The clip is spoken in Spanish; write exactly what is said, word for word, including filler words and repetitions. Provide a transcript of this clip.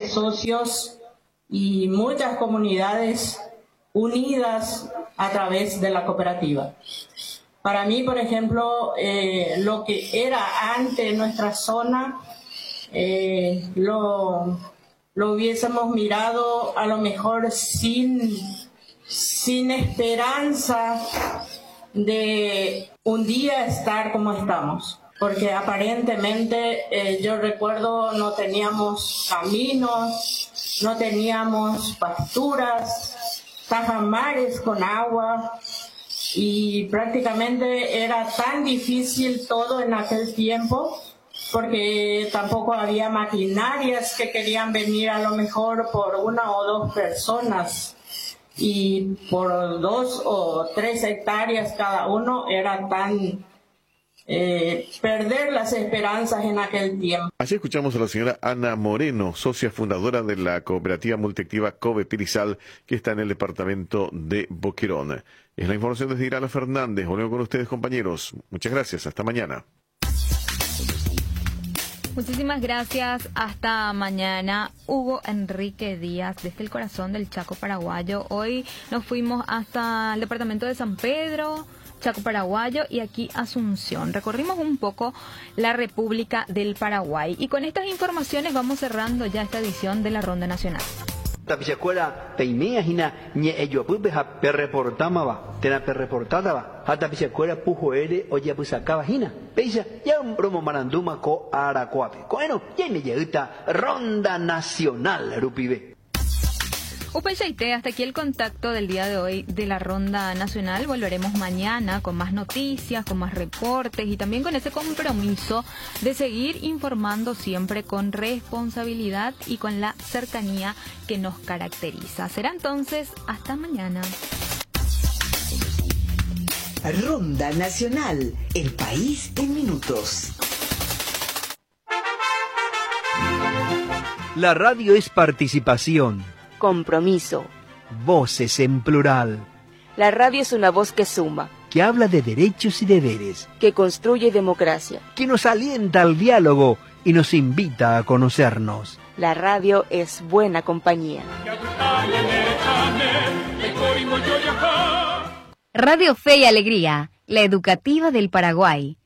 socios y muchas comunidades unidas a través de la cooperativa. Para mí, por ejemplo, eh, lo que era antes nuestra zona, eh, lo, lo hubiésemos mirado a lo mejor sin, sin esperanza de un día estar como estamos. Porque aparentemente, eh, yo recuerdo, no teníamos caminos, no teníamos pasturas, tajamares con agua, y prácticamente era tan difícil todo en aquel tiempo, porque tampoco había maquinarias que querían venir a lo mejor por una o dos personas, y por dos o tres hectáreas cada uno era tan... Eh, perder las esperanzas en aquel tiempo. Así escuchamos a la señora Ana Moreno, socia fundadora de la cooperativa multiactiva Cove Pirizal, que está en el departamento de Boquerón. Es la información desde Irala Fernández. Volvemos con ustedes, compañeros. Muchas gracias. Hasta mañana. Muchísimas gracias. Hasta mañana. Hugo Enrique Díaz, desde el corazón del Chaco paraguayo. Hoy nos fuimos hasta el departamento de San Pedro, Chaco paraguayo, y aquí Asunción. Recorrimos un poco la República del Paraguay. Y con estas informaciones vamos cerrando ya esta edición de la Ronda Nacional. Tapichacuela peimea hina ñe ello pupe ha perreportama va tena perreportada va ha tapichacuela pujo ere oya pusacaba hina peisa ya un promo maranduma ko aracuape bueno ya me llega Ronda Nacional rupibe. Upenchaite, hasta aquí el contacto del día de hoy de la Ronda Nacional. Volveremos mañana con más noticias, con más reportes y también con ese compromiso de seguir informando siempre con responsabilidad y con la cercanía que nos caracteriza. Será entonces hasta mañana. Ronda Nacional, el país en minutos. La radio es participación. Compromiso. Voces en plural. La radio es una voz que suma, que habla de derechos y deberes, que construye democracia, que nos alienta al diálogo y nos invita a conocernos. La radio es buena compañía. Radio Fe y Alegría, la educativa del Paraguay.